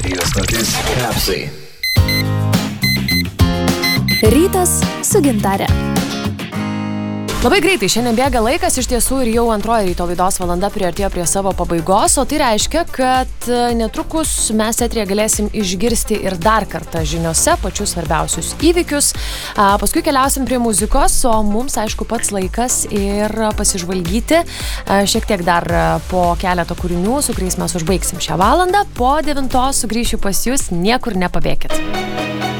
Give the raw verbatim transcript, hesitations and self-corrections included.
Radio stotis Kapsai. Rytas su Gintarė. Labai greitai šiandien bėga laikas, iš tiesų ir jau antroji ryto laidos valanda priartėjo prie savo pabaigos, o tai reiškia, kad netrukus mes eteryje galėsim išgirsti ir dar kartą žiniose pačius svarbiausius įvykius. Paskui keliausim prie muzikos, o mums aišku pats laikas ir pasižvalgyti šiek tiek dar po keletą kūrinių, su kuriais mes užbaigsim šią valandą. Po devintos sugrįšiu pas jūs, niekur nepabėkit.